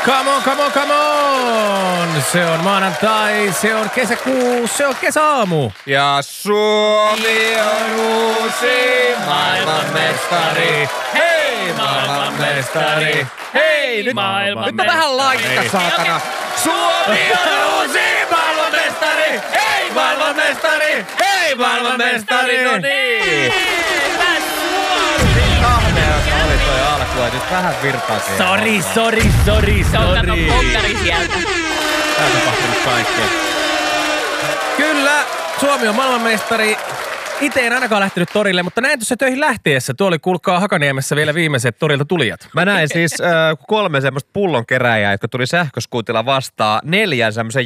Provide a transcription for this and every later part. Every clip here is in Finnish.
Come on, come on, come on! Se on maanantai, se on kesäkuu, se on kesäaamu. Ja Suomi on uusi maailmanmestari. Hei maailmanmestari. Hei nyt on vähän laittaa saatana. Suomi on uusi maailmanmestari. Hei maailmanmestari. Hei maailmanmestari. No niin. Kahdea oli toi alku, ja nyt vähän virtaa siihen. Sori. Se on kato pokkari sieltä. Tää on tapahtunut kaikkea. Kyllä, Suomi on maailmanmestari. Itse en ainakaan lähtenyt torille, mutta näin tuossa töihin lähtiessä. Tuo oli, kuulkaa, Hakaniemessä vielä viimeiset torilta tulijat. Mä näin siis 3 semmoista pullonkeräjää, jotka tuli sähköskuutilla vastaan 4 semmoisen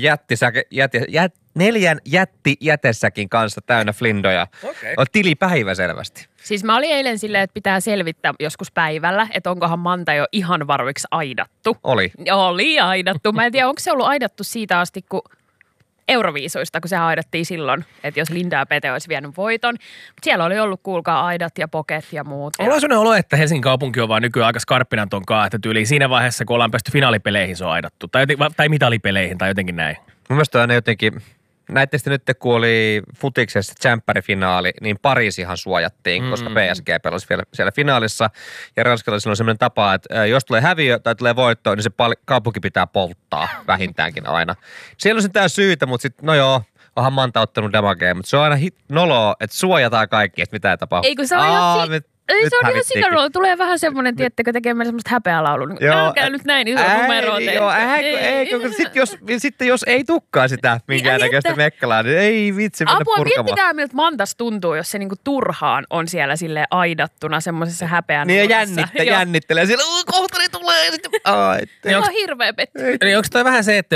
jättijätesäkin kanssa täynnä flindoja. Okei. On tilipäivä selvästi. Siis mä olin eilen silleen, että pitää selvittää joskus päivällä, että onkohan manta jo ihan varuiksi aidattu. Oli aidattu. Mä en tiedä, onko se ollut aidattu siitä asti, kun Euroviisuista, kun se aidattiin silloin, että jos Linda ja Pete olisi vienyt voiton. Mutta siellä oli ollut, kuulkaa, aidat ja poket ja muut. Mulla on sellainen olo, että Helsingin kaupunki on vaan nykyään aika skarppinan tonkaan, että tyyliin siinä vaiheessa, kun ollaan päästy finaalipeleihin, se on aidattu. Tai mitalipeleihin tai jotenkin näin. Mun mielestä aina jotenkin, näitte sitten nyt, kun oli futiksessa tsemppäri-finaali, niin Pariisihan suojattiin, koska PSG pelasi siellä finaalissa. Ja ranskalaisilla on sellainen tapa, että jos tulee häviö tai tulee voitto, niin se kaupunki pitää polttaa vähintäänkin aina. Siellä on se tää syytä, mutta sitten, no joo, onhan Manta ottanut damagea, mutta se on aina noloa, että suojataan kaikki, että mitä ei tapahdu. Ei kun se on ei se on ihan sikarolla. Tulee vähän semmoinen, tiettäkö, tekemään semmoista häpeälaulua. Älkää nyt näin iso numero Sitten jos ei tukkaa sitä minkäännäköistä mekkalaa, niin ei vitsi mennä purkamaan. Apua, miettikää miltä Mantas tuntuu, jos se niinku turhaan on siellä silleen aidattuna semmoisessa häpeän niin ja jännittelee siellä, kohta ne tulee. Se on hirveä petty. Eli onko toi vähän se, että